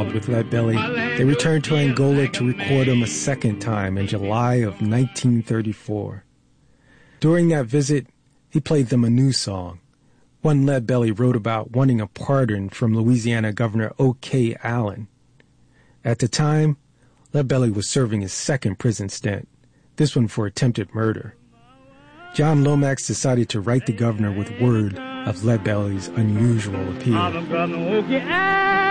involved with Leadbelly, they returned to Angola to record him a second time in July of 1934. During that visit, he played them a new song, one Leadbelly wrote about wanting a pardon from Louisiana Governor O.K. Allen. At the time, Leadbelly was serving his second prison stint, this one for attempted murder. John Lomax decided to write the governor with word of Leadbelly's unusual appeal.